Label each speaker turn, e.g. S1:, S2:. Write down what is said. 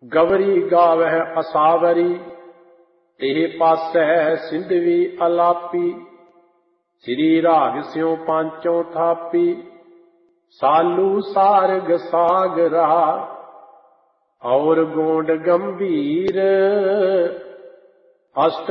S1: Gavari गावह Asavari, Teh पासै सिंधवी अलापी। श्री राग स्यों पांचों थापी, सालू सारग सागरा। और गोंड गंभीर, अष्ट